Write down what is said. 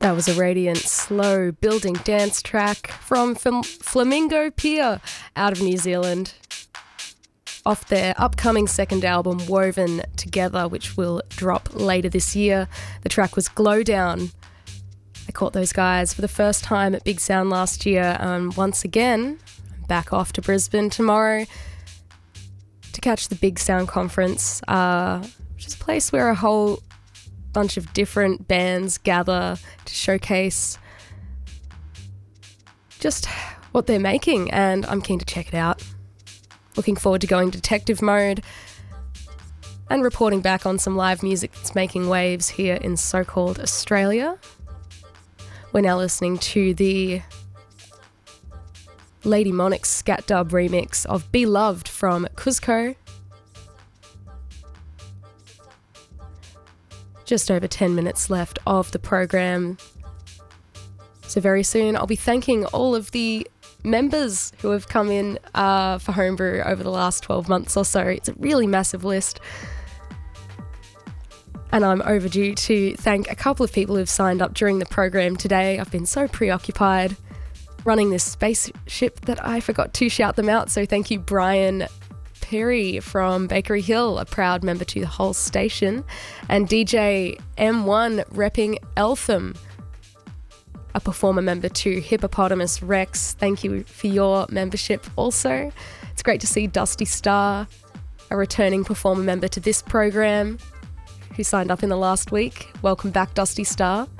That was a radiant, slow building dance track from Flamingo Pier out of New Zealand, off their upcoming second album, Woven Together, which will drop later this year. The track was Glow Down. I caught those guys for the first time at Big Sound last year, and once again, I'm back off to Brisbane tomorrow to catch the Big Sound Conference, which is a place where a whole bunch of different bands gather to showcase just what they're making, and I'm keen to check it out. Looking forward to going detective mode and reporting back on some live music that's making waves here in so-called Australia. We're now listening to the Lady Monix scat dub remix of Be Loved from Cuzco. Just over 10 minutes left of the program. So very soon I'll be thanking all of the members who have come in for Homebrew over the last 12 months or so. It's a really massive list. And I'm overdue to thank a couple of people who've signed up during the program today. I've been so preoccupied running this spaceship that I forgot to shout them out. So thank you, Brian Perry from Bakery Hill, a proud member to the whole station, and DJ M1 repping Eltham, a performer member to Hippopotamus Rex. Thank you for your membership also. It's great to see Dusty Star, a returning performer member to this program, who signed up in the last week. Welcome back, Dusty Star.